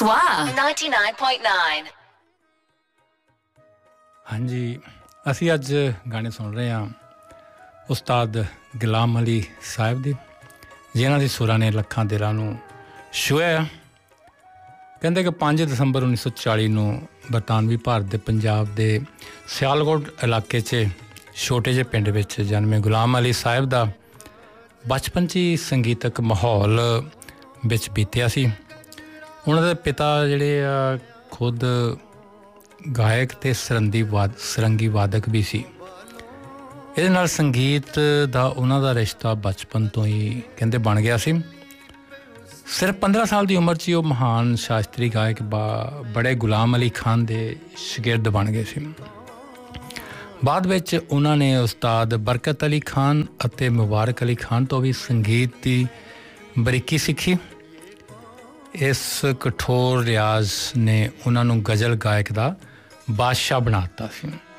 Swah 99.9। ਹਾਂਜੀ ਅਸੀਂ ਅੱਜ ਗਾਣੇ ਸੁਣ ਰਹੇ ਹਾਂ ਉਸਤਾਦ ਗੁਲਾਮ ਅਲੀ ਸਾਹਿਬ ਦੀ, ਜਿਨ੍ਹਾਂ ਦੀ ਸੁਰਾਂ ਨੇ ਲੱਖਾਂ ਦਿਲਾਂ ਨੂੰ ਛੂਹਿਆ। ਕਹਿੰਦੇ ਕਿ 5 ਦਸੰਬਰ 1940 ਨੂੰ ਬਰਤਾਨਵੀ ਭਾਰਤ ਦੇ ਪੰਜਾਬ ਦੇ ਸਿਆਲਕੋਟ ਇਲਾਕੇ 'ਚ ਛੋਟੇ ਜਿਹੇ ਪਿੰਡ ਵਿੱਚ ਜਨਮੇ ਗੁਲਾਮ ਅਲੀ ਸਾਹਿਬ ਦਾ ਬਚਪਨ 'ਚ ਹੀ ਸੰਗੀਤਕ ਮਾਹੌਲ ਵਿੱਚ ਬੀਤਿਆ ਸੀ। ਉਹਨਾਂ ਦੇ ਪਿਤਾ ਜਿਹੜੇ ਆ ਖੁਦ ਗਾਇਕ ਅਤੇ ਸਰੰਗੀ ਵਾਦਕ ਵੀ ਸੀ। ਇਹਦੇ ਨਾਲ ਸੰਗੀਤ ਦਾ ਉਹਨਾਂ ਦਾ ਰਿਸ਼ਤਾ ਬਚਪਨ ਤੋਂ ਹੀ ਕਹਿੰਦੇ ਬਣ ਗਿਆ ਸੀ। ਸਿਰਫ 15 ਸਾਲ ਦੀ ਉਮਰ 'ਚ ਹੀ ਉਹ ਮਹਾਨ ਸ਼ਾਸਤਰੀ ਗਾਇਕ ਬੜੇ ਗੁਲਾਮ ਅਲੀ ਖਾਨ ਦੇ ਸ਼ਾਗਿਰਦ ਬਣ ਗਏ ਸੀ। ਬਾਅਦ ਵਿੱਚ ਉਹਨਾਂ ਨੇ ਉਸਤਾਦ ਬਰਕਤ ਅਲੀ ਖਾਨ ਅਤੇ ਮੁਬਾਰਕ ਅਲੀ ਖਾਨ ਤੋਂ ਵੀ ਸੰਗੀਤ ਦੀ ਬਰੀਕੀ ਸਿੱਖੀ। ਇਸ ਕਠੋਰ ਰਿਆਜ਼ ਨੇ ਉਹਨਾਂ ਨੂੰ ਗਜ਼ਲ ਗਾਇਕ ਦਾ ਬਾਦਸ਼ਾਹ ਬਣਾ ਦਿੱਤਾ ਸੀ।